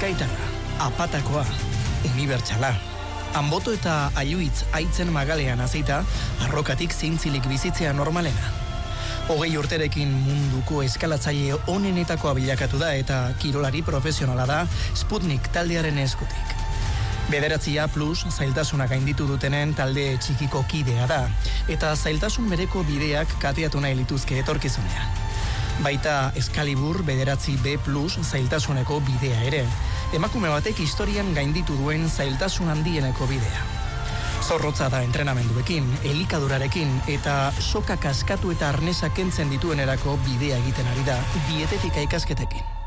bizkaitarra, apatakoa, unibertsala. Anboto eta Aiuitz aitzen magalean azita, arrokatik zintzilik bizitzea normalena. 20 urterekin munduko eskalatzaile onenetakoa bilakatu da eta kirolari profesionala da Sputnik taldearen eskutik. 9+ zailtasunak gainditu dutenen talde txikiko kidea da, eta zailtasun bereko bideak kateatu nahi lituzke etorkizunean. Baita Excalibur 9B+ zailtasuneko bidea ere, emakume batek historian gainditu duen zailtasun handieneko bidea. Zorrotza da entrenamenduekin, elikadurarekin eta soka kaskatu eta arnesa kentzen dituenerako bidea egiten ari da dietetika ikasketekin.